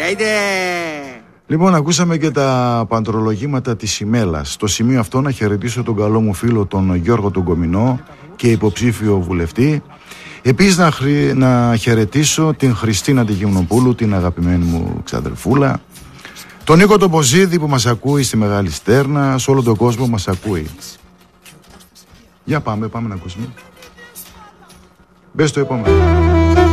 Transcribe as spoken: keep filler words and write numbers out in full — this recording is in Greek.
Άιντε! Λοιπόν, ακούσαμε και τα παντρολογήματα της ημέλας. Στο σημείο αυτό να χαιρετήσω τον καλό μου φίλο τον Γιώργο τον Κομινό και υποψήφιο βουλευτή. Επίσης να, χρη... να χαιρετήσω την Χριστίνα τη Γυμνοπούλου, την αγαπημένη μου ξαδερφούλα. Τον Νίκο τον Ποζίδη που μας ακούει στη Μεγάλη Στέρνα, σε όλο τον κόσμο μας ακούει. Για πάμε, πάμε να ακούσουμε. Μπες στο επόμενο.